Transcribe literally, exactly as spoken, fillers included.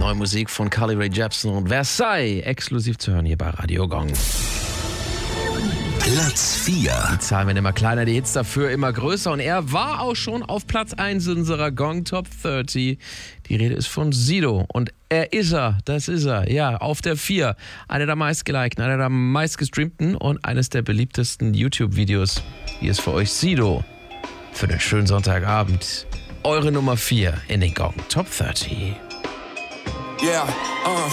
neue Musik von Carly Rae Jepsen und Versailles, exklusiv zu hören hier bei Radio Gong. Platz vier. Die Zahlen werden immer kleiner, die Hits dafür immer größer und er war auch schon auf Platz eins in unserer Gong Top dreißig. Die Rede ist von Sido und er ist er, das ist er, ja, auf der vier. Einer der meistgelikten, einer der meistgestreamten und eines der beliebtesten YouTube-Videos. Hier ist für euch Sido für den schönen Sonntagabend. Eure Nummer vier in den Gong Top dreißig. Yeah, uh.